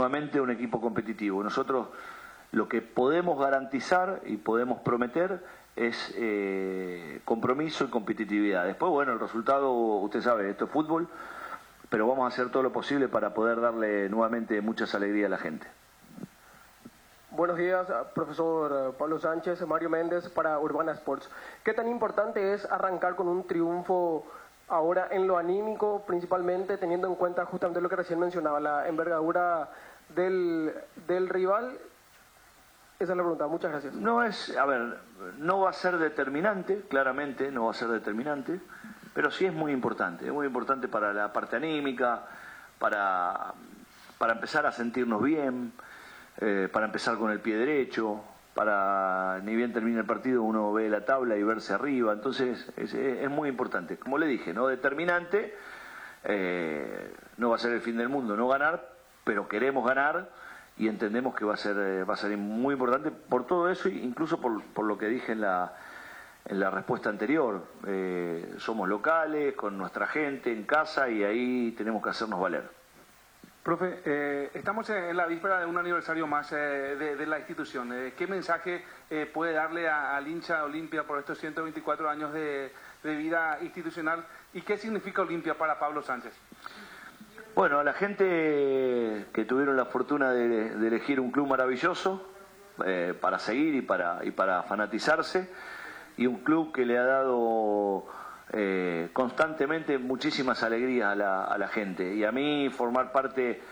nuevamente un equipo competitivo. Nosotros lo que podemos garantizar y podemos prometer es compromiso y competitividad. Después, bueno, el resultado, usted sabe, esto es fútbol, pero vamos a hacer todo lo posible para poder darle nuevamente muchas alegrías a la gente. Buenos días, profesor Pablo Sánchez, Mario Méndez para Urbana Sports. ¿Qué tan importante es arrancar con un triunfo ahora en lo anímico, principalmente teniendo en cuenta justamente lo que recién mencionaba, la envergadura del rival? Esa es la pregunta. Muchas gracias. No va a ser determinante, claramente no va a ser determinante, pero sí es muy importante para la parte anímica, para empezar a sentirnos bien, para empezar con el pie derecho, para ni bien termine el partido uno ve la tabla y verse arriba. Entonces es muy importante, como le dije, no determinante, no va a ser el fin del mundo no ganar, pero queremos ganar y entendemos que va a ser muy importante por todo eso, incluso por lo que dije en la respuesta anterior. Somos locales, con nuestra gente en casa, y ahí tenemos que hacernos valer. Profe, estamos en la víspera de un aniversario más de la institución. ¿Qué mensaje puede darle al hincha Olimpia por estos 124 años de vida institucional? ¿Y qué significa Olimpia para Pablo Sánchez? Bueno, a la gente que tuvieron la fortuna de elegir un club maravilloso para seguir y para fanatizarse, y un club que le ha dado constantemente muchísimas alegrías a la gente, y a mí formar parte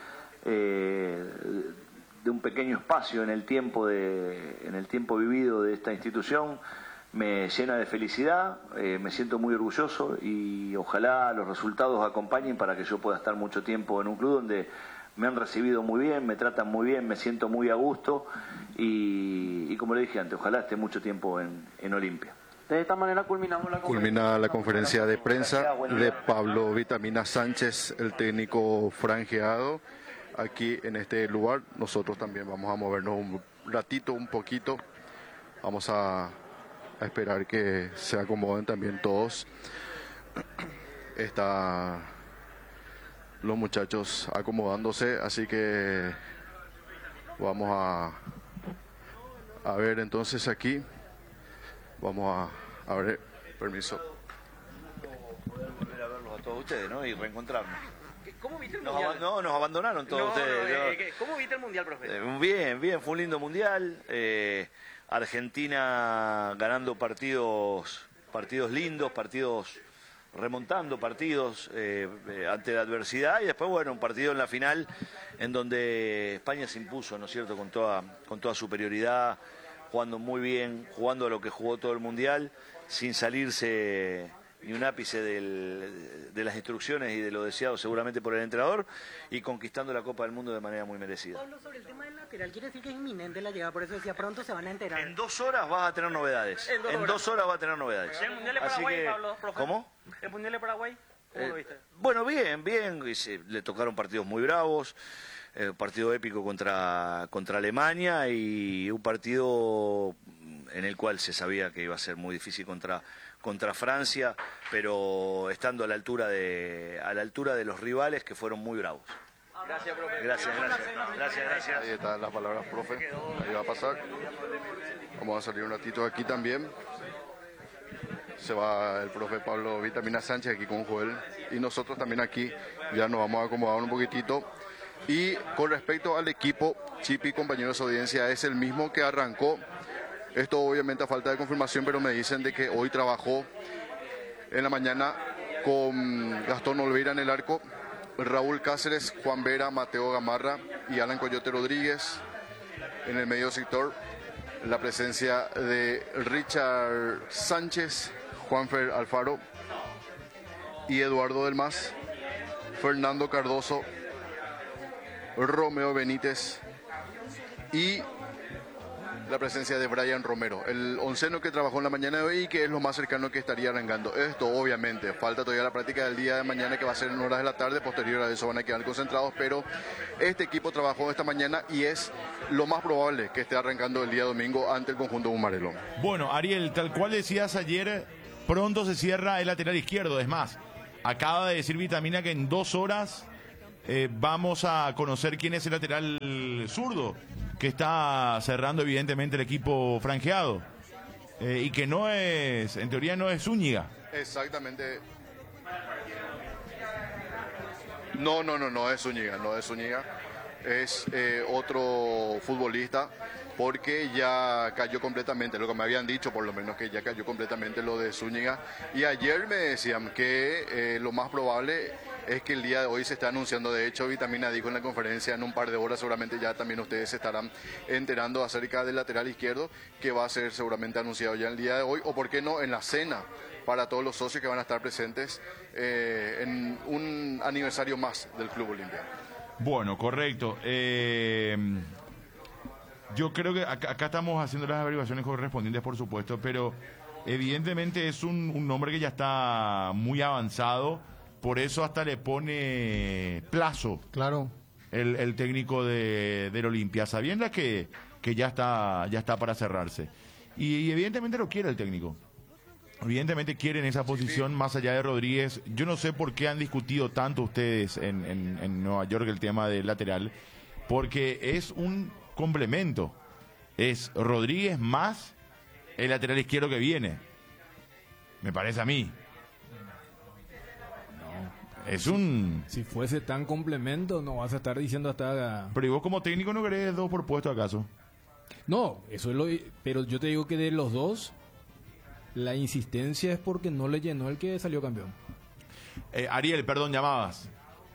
de un pequeño espacio en el tiempo vivido de esta institución me llena de felicidad. Me siento muy orgulloso y ojalá los resultados acompañen para que yo pueda estar mucho tiempo en un club donde me han recibido muy bien, me tratan muy bien, me siento muy a gusto, y como le dije antes, ojalá esté mucho tiempo en Olimpia. De esta manera culmina la conferencia de prensa de Pablo Vitamina Sánchez, el técnico franjeado, aquí en este lugar. Nosotros también vamos a movernos un ratito, un poquito. Vamos a esperar que se acomoden también todos. Están los muchachos acomodándose, así que vamos a ver entonces aquí. Vamos a ver, permiso. Poder volver a verlos a todos ustedes, ¿no? Y reencontrarnos. ¿Cómo viste el mundial? Nos abandonaron todos ustedes. ¿Cómo viste el mundial, profe? Bien, fue un lindo mundial. Argentina ganando partidos lindos, remontando partidos ante la adversidad, y después, bueno, un partido en la final en donde España se impuso, ¿no es cierto?, con toda superioridad, jugando muy bien, jugando a lo que jugó todo el mundial, sin salirse ni un ápice de las instrucciones y de lo deseado seguramente por el entrenador, y conquistando la Copa del Mundo de manera muy merecida. Pablo, sobre el tema del lateral, quiere decir que es inminente la llegada, por eso decía, pronto se van a enterar. En 2 horas vas a tener novedades. En 2 horas vas a tener novedades. ¿El Mundial de Paraguay, Pablo, profe? ¿Cómo? ¿El Mundial de Paraguay? ¿Cómo lo viste? Bueno, bien, le tocaron partidos muy bravos, partido épico contra Alemania, y un partido en el cual se sabía que iba a ser muy difícil contra Francia, pero estando a la altura de los rivales, que fueron muy bravos. Gracias, profe. Gracias. Ahí están las palabras, profe. Ahí va a pasar. Vamos a salir un ratito aquí también. Se va el profe Pablo Vitamina Sánchez aquí con Joel, y nosotros también aquí ya nos vamos a acomodar un poquitito. Y con respecto al equipo, Chipi, compañeros de audiencia, es el mismo que arrancó. Esto obviamente a falta de confirmación, pero me dicen de que hoy trabajó en la mañana con Gastón Olveira en el arco, Raúl Cáceres, Juan Vera, Mateo Gamarra y Alan Coyote Rodríguez. En el medio sector, la presencia de Richard Sánchez, Juanfer Alfaro y Eduardo Del Mas, Fernando Cardoso, Romeo Benítez y la presencia de Brian Romero, el onceno que trabajó en la mañana de hoy y que es lo más cercano que estaría arrancando. Esto obviamente, falta todavía la práctica del día de mañana, que va a ser en horas de la tarde, posterior a eso van a quedar concentrados, pero este equipo trabajó esta mañana y es lo más probable que esté arrancando el día domingo ante el conjunto Bumarelo. Bueno, Ariel, tal cual decías ayer, pronto se cierra el lateral izquierdo. Es más, acaba de decir Vitamina que en 2 horas vamos a conocer quién es el lateral zurdo que está cerrando evidentemente el equipo franjeado. Y que no es, en teoría no es Zúñiga. Exactamente. No es Zúñiga, no es Zúñiga. Es otro futbolista, porque ya cayó completamente, lo que me habían dicho por lo menos, que ya cayó completamente lo de Zúñiga. Y ayer me decían que lo más probable es que el día de hoy se está anunciando. De hecho, Vitamina dijo en la conferencia, en un par de horas seguramente ya también ustedes se estarán enterando acerca del lateral izquierdo, que va a ser seguramente anunciado ya el día de hoy, o por qué no en la cena para todos los socios que van a estar presentes en un aniversario más del Club Olimpia. Bueno, correcto. Yo creo que acá estamos haciendo las averiguaciones correspondientes, por supuesto, pero evidentemente es un nombre que ya está muy avanzado, por eso hasta le pone plazo. Claro. El técnico del Olimpia, sabiendo que ya está para cerrarse. Y evidentemente lo quiere el técnico. Evidentemente quieren esa posición más allá de Rodríguez. Yo no sé por qué han discutido tanto ustedes en Nueva York el tema del lateral, porque es un complemento. Es Rodríguez más el lateral izquierdo que viene. Me parece a mí. Es un... Si fuese tan complemento, no vas a estar diciendo hasta... Pero ¿y vos como técnico no querés 2 por puesto acaso? No, eso es lo... Pero yo te digo que de los dos, la insistencia es porque no le llenó el que salió campeón. Ariel, perdón, llamabas.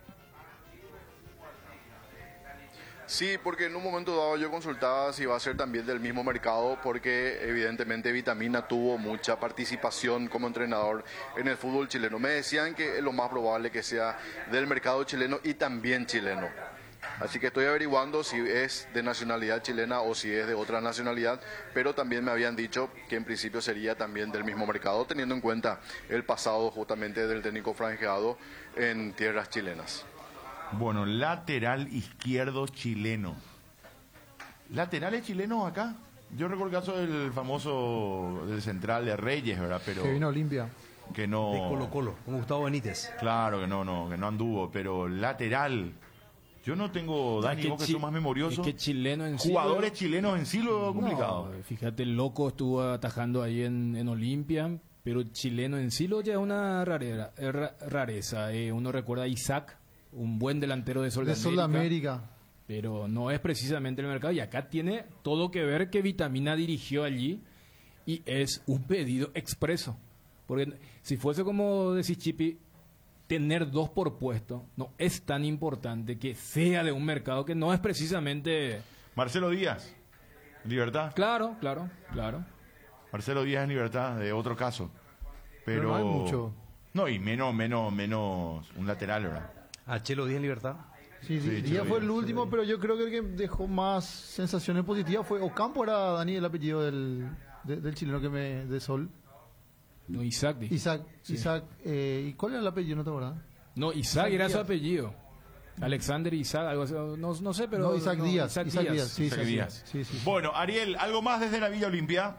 Sí, porque en un momento dado yo consultaba si va a ser también del mismo mercado, porque evidentemente Vitamina tuvo mucha participación como entrenador en el fútbol chileno. Me decían que es lo más probable que sea del mercado chileno y también chileno. Así que estoy averiguando si es de nacionalidad chilena o si es de otra nacionalidad, pero también me habían dicho que en principio sería también del mismo mercado, teniendo en cuenta el pasado justamente del técnico franjeado en tierras chilenas. Bueno, lateral izquierdo chileno. ¿Laterales chilenos acá? Yo recuerdo el caso del famoso del central de Reyes, ¿verdad? Pero que vino a Olimpia. Que no... De Colo-Colo, con Gustavo Benítez. Claro, que no anduvo, pero lateral... Yo no tengo, Dani, vos que sos más memorioso. Es que chileno en sí... Jugadores chilenos en sí lo complicado. No, fíjate, Loco estuvo atajando ahí en Olimpia, pero chileno en sí lo ya es una rareza. Uno recuerda a Isaac, un buen delantero de Sudamérica, pero no es precisamente el mercado. Y acá tiene todo que ver que Vitamina dirigió allí y es un pedido expreso. Porque si fuese como decís, Chipi, tener 2 por puesto no es tan importante que sea de un mercado que no es precisamente... Marcelo Díaz, Libertad. Claro. Marcelo Díaz en Libertad, de otro caso. Pero no hay mucho. No, y menos un lateral, ¿verdad? A Chelo Díaz en Libertad. Sí, Díaz fue el último, pero yo creo que el que dejó más sensaciones positivas fue Ocampo. Era Dani el apellido del chileno de Sol. No, Isaac. Isaac. ¿Y cuál era el apellido? ¿No te acuerdas? No, Isaac era su apellido. Alexander Isaac, algo así, no sé, pero... No, Isaac Díaz. Isaac Díaz. Isaac Díaz. Sí. Bueno, Ariel, ¿algo más desde la Villa Olimpia?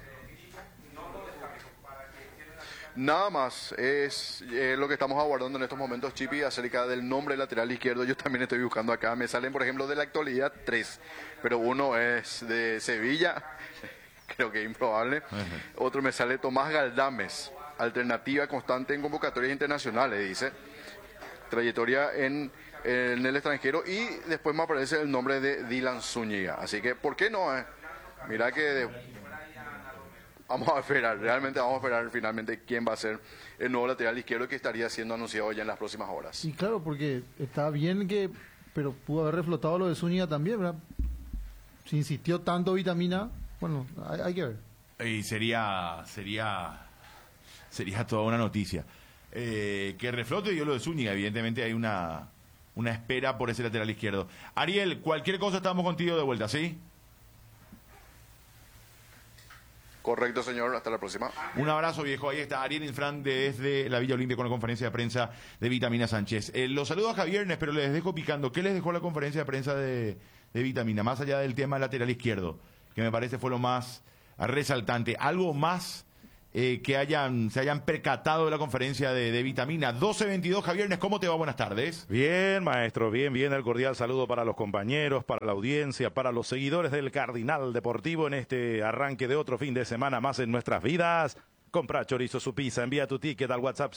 Nada más, es lo que estamos aguardando en estos momentos, Chipi, acerca del nombre lateral izquierdo. Yo también estoy buscando acá, me salen por ejemplo de la actualidad 3, pero uno es de Sevilla, creo que es improbable. Otro me sale Tomás Galdames, alternativa constante en convocatorias internacionales, dice, trayectoria en el extranjero, y después me aparece el nombre de Dylan Zúñiga, así que ¿por qué no? Mira que... Vamos a esperar, realmente vamos a esperar finalmente quién va a ser el nuevo lateral izquierdo, que estaría siendo anunciado ya en las próximas horas. Y claro, porque está bien pero pudo haber reflotado lo de Zúñiga también, ¿verdad? Si insistió tanto Vitamina, bueno, hay que ver. Y sería toda una noticia. Que reflote yo lo de Zúñiga, evidentemente hay una espera por ese lateral izquierdo. Ariel, cualquier cosa estamos contigo de vuelta, ¿sí? Correcto, señor. Hasta la próxima. Un abrazo, viejo. Ahí está Ariel Infran desde la Villa Olimpia con la conferencia de prensa de Vitamina Sánchez. Los saludo a Javiernes, pero les dejo picando. ¿Qué les dejó la conferencia de prensa de Vitamina? Más allá del tema lateral izquierdo, que me parece fue lo más resaltante. ¿Algo más que se hayan percatado de la conferencia de Vitamina. 12:22, Javier, ¿cómo te va? Buenas tardes. Bien, maestro, bien, el cordial saludo para los compañeros, para la audiencia, para los seguidores del Cardinal Deportivo en este arranque de otro fin de semana más en nuestras vidas. Compra chorizo su pizza, envía tu ticket al WhatsApp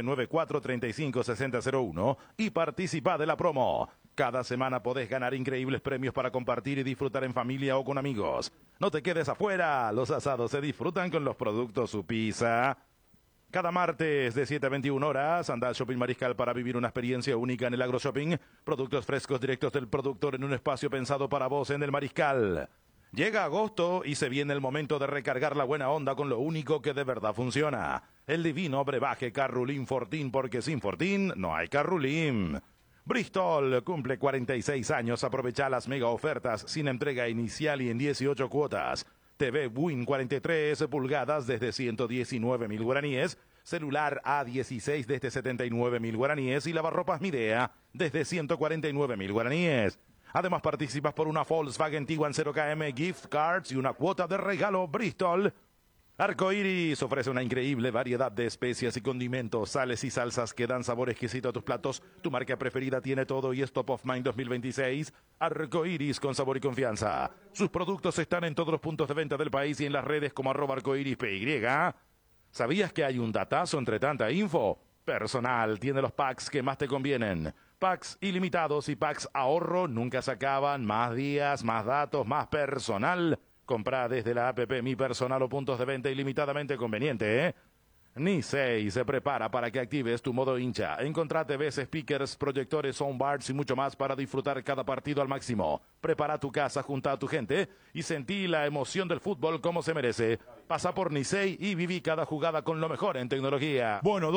0994-356001 y participa de la promo. Cada semana podés ganar increíbles premios para compartir y disfrutar en familia o con amigos. No te quedes afuera, los asados se disfrutan con los productos su pizza. Cada martes de 7 a 21 horas, anda al Shopping Mariscal para vivir una experiencia única en el AgroShopping. Productos frescos directos del productor en un espacio pensado para vos en el Mariscal. Llega agosto y se viene el momento de recargar la buena onda con lo único que de verdad funciona. El divino brebaje Carrulín Fortín, porque sin Fortín no hay Carrulín. Bristol cumple 46 años, aprovecha las mega ofertas sin entrega inicial y en 18 cuotas. TV Win 43 pulgadas desde 119.000 guaraníes, celular A16 desde 79.000 guaraníes y lavarropas Midea desde 149.000 guaraníes. Además participas por una Volkswagen Tiguan 0KM, gift cards y una cuota de regalo Bristol. Arcoiris ofrece una increíble variedad de especias y condimentos, sales y salsas que dan sabor exquisito a tus platos. Tu marca preferida tiene todo y es Top of Mind 2026. Arcoiris con sabor y confianza. Sus productos están en todos los puntos de venta del país y en las redes como @arcoirispy. ¿Sabías que hay un datazo entre tanta info? Personal tiene los packs que más te convienen. Packs ilimitados y packs ahorro nunca se acaban. Más días, más datos, más personal. Comprá desde la app Mi Personal o puntos de venta ilimitadamente conveniente, ¿eh? Nisei se prepara para que actives tu modo hincha. Encontrá TVs, speakers, proyectores, soundbars y mucho más para disfrutar cada partido al máximo. Prepara tu casa junto a tu gente y sentí la emoción del fútbol como se merece. Pasa por Nisei y viví cada jugada con lo mejor en tecnología. Bueno,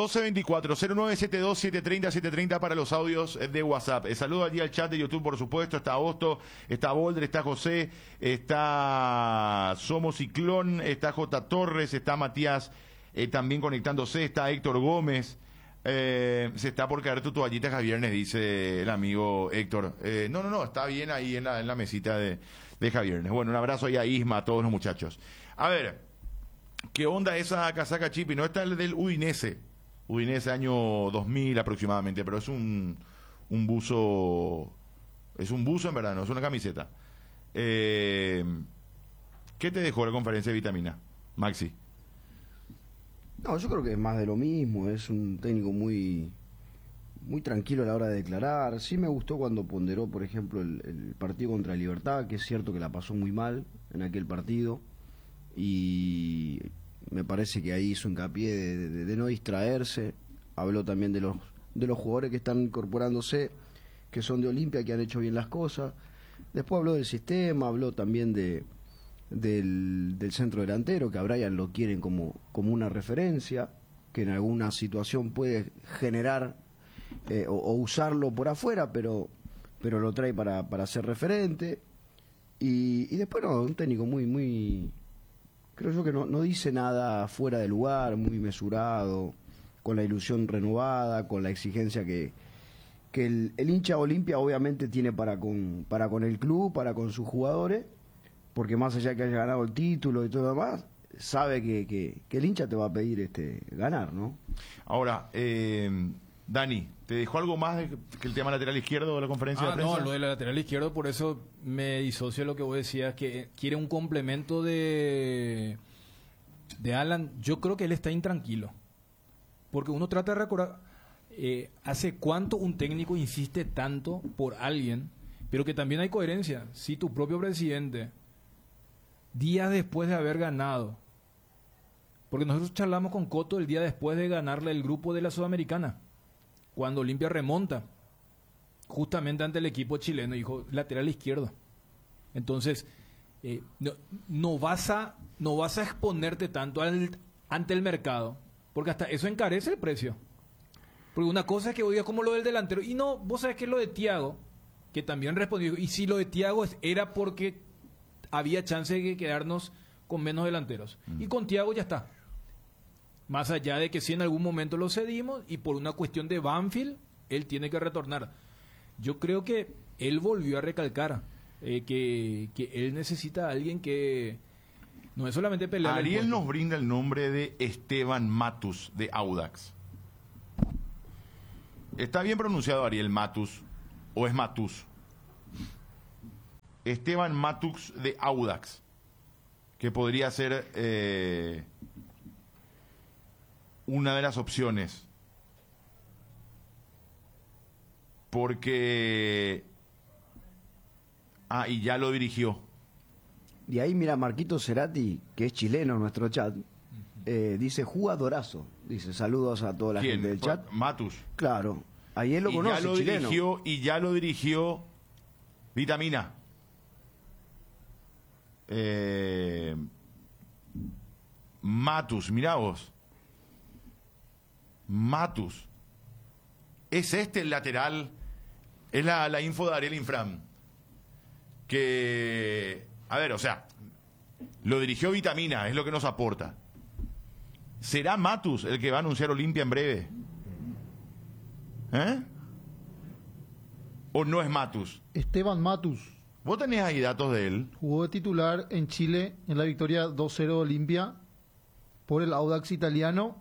1224-0972-730-730 para los audios de WhatsApp. Saludo allí al chat de YouTube, por supuesto. Está Agosto, está Boulder, está José, está Somos Ciclón, está J. Torres, está Matías también conectándose, está Héctor Gómez. Se está por caer tu toallita, Javier, dice el amigo Héctor. No, está bien ahí en la mesita de Javier. Bueno, un abrazo ahí a Isma, a todos los muchachos. A ver, ¿qué onda esa casaca Chipi? No, está el del Udinese año 2000 aproximadamente, pero es un buzo, en verdad, no es una camiseta. ¿Qué te dejó la conferencia de Vitamina, Maxi? No, yo creo que es más de lo mismo, es un técnico muy tranquilo a la hora de declarar. Sí me gustó cuando ponderó, por ejemplo, el partido contra Libertad, que es cierto que la pasó muy mal en aquel partido, y me parece que ahí hizo hincapié de no distraerse. Habló también de los jugadores que están incorporándose, que son de Olimpia, que han hecho bien las cosas. Después habló del sistema, habló también del centro delantero, que a Brian lo quieren como una referencia, que en alguna situación puede generar o usarlo por afuera, pero lo trae para ser referente. Y después un técnico muy creo yo que no dice nada fuera de lugar, muy mesurado, con la ilusión renovada, con la exigencia que el hincha Olimpia obviamente tiene para con el club, para con sus jugadores, porque más allá que haya ganado el título y todo lo demás, sabe que el hincha te va a pedir ganar, ¿no? Ahora, Dani, ¿te dejó algo más que el tema lateral izquierdo de la conferencia de prensa? No, lo del lateral izquierdo, por eso me disocio lo que vos decías, que quiere un complemento de Alan. Yo creo que él está intranquilo, porque uno trata de recordar, ¿hace cuánto un técnico insiste tanto por alguien? Pero que también hay coherencia. Si tu propio presidente, días después de haber ganado, porque nosotros charlamos con Coto el día después de ganarle el grupo de la Sudamericana, cuando Olimpia remonta justamente ante el equipo chileno, dijo lateral izquierdo. Entonces no vas a exponerte tanto ante el mercado, porque hasta eso encarece el precio. Porque una cosa es que hoy es como lo del delantero, y no, vos sabés que lo de Thiago, que también respondió, y si lo de Thiago era porque había chance de quedarnos con menos delanteros. Y con Thiago ya está. Más allá de que si en algún momento lo cedimos y por una cuestión de Banfield, él tiene que retornar. Yo creo que él volvió a recalcar que él necesita a alguien que No es solamente pelear. Ariel nos brinda el nombre de Esteban Matus, de Audax. ¿Está bien pronunciado Ariel Matus o es Matus? Esteban Matus de Audax, que podría ser una de las opciones. Porque... y ya lo dirigió. Y ahí mira Marquito Cerati, que es chileno en nuestro chat, dice jugadorazo. Dice saludos a toda la gente del chat. Matus. Claro, ahí él lo conoce, chileno. Ya lo dirigió Vitamina. Matus, mirá vos. Matus. Es este el lateral. Es la info de Ariel Infram. Que, a ver, o sea, lo dirigió Vitamina, es lo que nos aporta. ¿Será Matus el que va a anunciar Olimpia en breve? ¿O no es Matus? Esteban Matus. ¿Vos tenés ahí datos de él? Jugó de titular en Chile en la victoria 2-0 de Olimpia por el Audax italiano.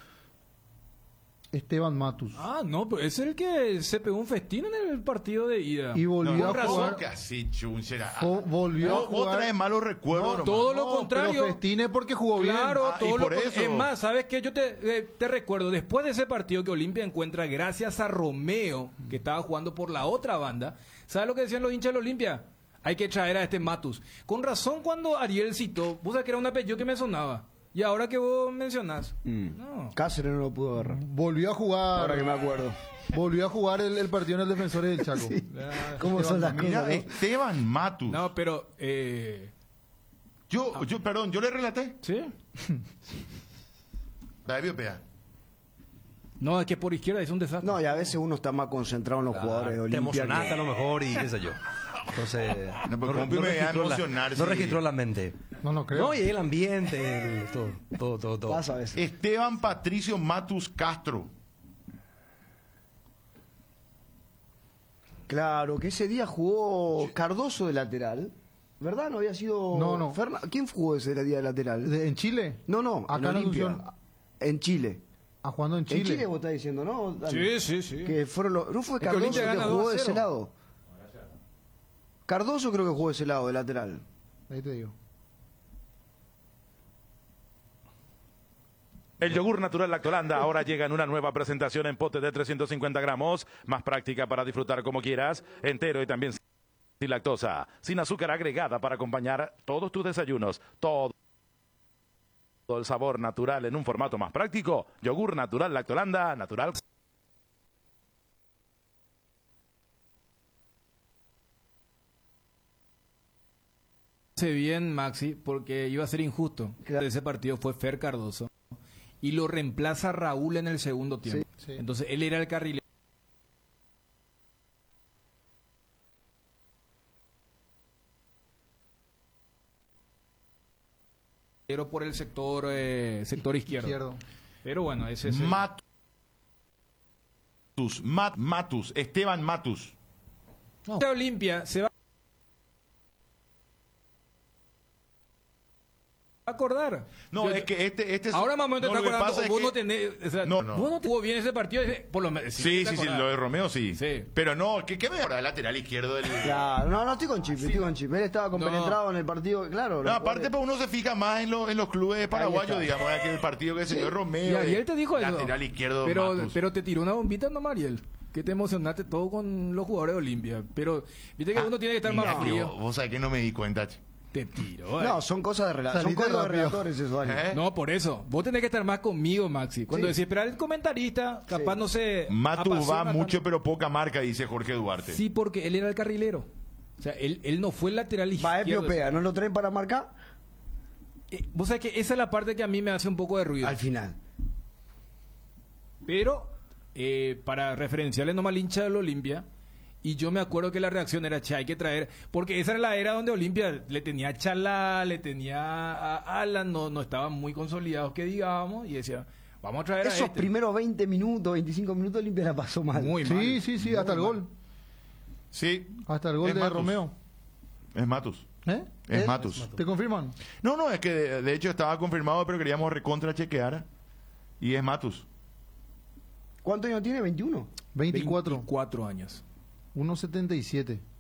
Esteban Matus. No, pero es el que se pegó un festín en el partido de ida. Y volvió a jugar. Volvió a jugar. Vos traes malos recuerdos. No, todo lo contrario. Pero festines porque jugó bien. Claro, todo y por eso. Es más, ¿sabes qué? Yo te recuerdo, después de ese partido que Olimpia encuentra, gracias a Romeo, que estaba jugando por la otra banda, ¿sabes lo que decían los hinchas de Olimpia? Hay que traer a este Matus. Con razón, cuando Ariel citó, vos sabés que era un apellido que me sonaba. Y ahora que vos mencionás. No. Cáceres no lo pudo agarrar. Volvió a jugar. Ahora que me acuerdo. Volvió a jugar el partido en el Defensores del Chaco. Sí. ¿Cómo son las cosas? ¿No? Esteban Matus. No, pero... Perdón, ¿yo le relaté? Sí. No, es que por izquierda es un desastre. No, y a veces uno está más concentrado en los jugadores de Olimpia. Te emocionaste a lo mejor y qué sé yo. Entonces, no registró la mente. No creo. No, y el ambiente, todo. Pasa a veces. Esteban Patricio Matus Castro. Claro, que ese día jugó Cardoso de lateral. ¿Verdad? ¿No había sido...? No. ¿Quién jugó ese día de lateral? ¿En Chile? No, acá en Olimpia. En Chile. Jugando en Chile. En Chile vos estás diciendo, ¿no? Dale. Sí. Que fueron ¿No fue Cardoso que jugó de ese lado? Cardoso creo que jugó de ese lado, de lateral. Ahí te digo. El yogur natural Lactolanda ahora llega en una nueva presentación en pote de 350 gramos, más práctica para disfrutar como quieras, entero y también sin lactosa, sin azúcar agregada para acompañar todos tus desayunos, todo el sabor natural en un formato más práctico. Yogur natural Lactolanda, natural. Bien, Maxi, porque iba a ser injusto. Claro. Ese partido fue Fer Cardoso y lo reemplaza Raúl en el segundo tiempo. Sí. Entonces él era el carrilero. Por el sector izquierdo. Pero bueno, ese es Matus, Esteban Matus. Olimpia se va a acordar. No, es que este ahora más o menos te estás acordando. Vos no tenés, o sea, no. Vos no tuvo bien ese partido, por lo menos. Sí, lo de Romeo sí. Pero no, ¿qué me acuerda? Lateral izquierdo del... Claro, no estoy con Chip, Él estaba compenetrado en el partido, claro. No, aparte, pues uno se fija más en los clubes paraguayos, digamos, que el partido que se dio Romeo. Y Ariel te dijo eso. Lateral izquierdo. Pero te tiró una bombita, no, Mariel. Que te emocionaste todo con los jugadores de Olimpia. Pero viste que uno tiene que estar más frío. Vos sabés que no me di cuenta, te tiro. No, son cosas de relación. Son cosas de relatores eso, Dani. No, por eso. Vos tenés que estar más conmigo, Maxi. Cuando decís esperar el comentarista, capaz no sé. Matus va mucho, pero poca marca, dice Jorge Duarte. Sí, porque él era el carrilero. O sea, él no fue el lateral izquierdo. Va, ¿no lo traen para marcar? Vos sabés que esa es la parte que a mí me hace un poco de ruido. Al final. Pero, para referenciarle nomás al hincha del Olimpia. Y yo me acuerdo que la reacción era, hay que traer, porque esa era la era donde Olimpia le tenía a Chalá, le tenía a Alan, no estaban muy consolidados, que digamos, y decía, vamos a traer a esos primeros 20 minutos, 25 minutos, Olimpia la pasó mal. Muy mal. Sí, hasta el gol. Sí. Hasta el gol de Romeo. Es Matus. Es Matus. ¿Te confirman? No, es que de hecho estaba confirmado, pero queríamos recontra chequear. Y es Matus. ¿Cuántos años tiene? ¿21? 24. 24 años. 1.77.